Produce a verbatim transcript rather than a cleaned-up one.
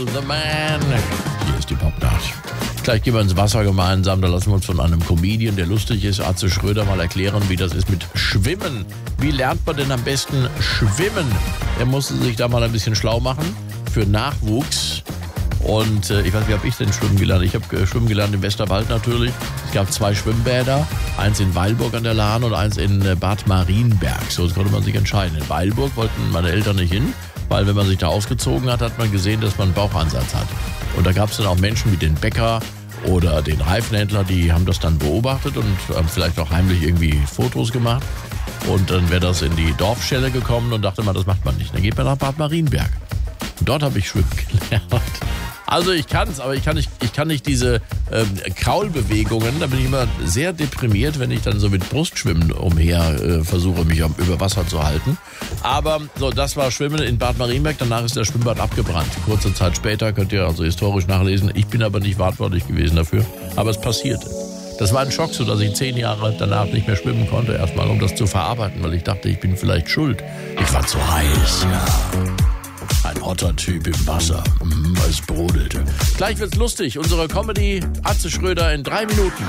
The Man. Hier ist die Popnacht. Gleich gehen wir ins Wasser gemeinsam. Da lassen wir uns von einem Comedian, der lustig ist, Atze Schröder, mal erklären, wie das ist mit Schwimmen. Wie lernt man denn am besten schwimmen? Er musste sich da mal ein bisschen schlau machen für Nachwuchs. Und äh, ich weiß nicht, wie habe ich denn schwimmen gelernt? Ich habe äh, schwimmen gelernt im Westerwald natürlich. Es gab zwei Schwimmbäder, eins in Weilburg an der Lahn und eins in äh, Bad Marienberg. So, jetzt konnte man sich entscheiden. In Weilburg wollten meine Eltern nicht hin, weil wenn man sich da ausgezogen hat, hat man gesehen, dass man einen Bauchansatz hat. Und da gab es dann auch Menschen wie den Bäcker oder den Reifenhändler, die haben das dann beobachtet und haben vielleicht auch heimlich irgendwie Fotos gemacht. Und dann wäre das in die Dorfschelle gekommen und dachte man, das macht man nicht. Dann geht man nach Bad Marienberg. Und dort habe ich schwimmen gelernt. Also ich kann es, aber ich kann nicht, ich kann nicht diese ähm, Kraulbewegungen. Da bin ich immer sehr deprimiert, wenn ich dann so mit Brustschwimmen umher äh, versuche, mich über Wasser zu halten. Aber so, das war Schwimmen in Bad Marienberg. Danach ist das Schwimmbad abgebrannt. Kurze Zeit später, könnt ihr also historisch nachlesen. Ich bin aber nicht verantwortlich gewesen dafür. Aber es passierte. Das war ein Schock, so dass ich zehn Jahre danach nicht mehr schwimmen konnte. Erstmal, um das zu verarbeiten, weil ich dachte, ich bin vielleicht schuld. Ich war zu heiß, ja. Ein hotter Typ im Wasser. Mm, es brodelte. Gleich wird's lustig. Unsere Comedy Atze Schröder in drei Minuten.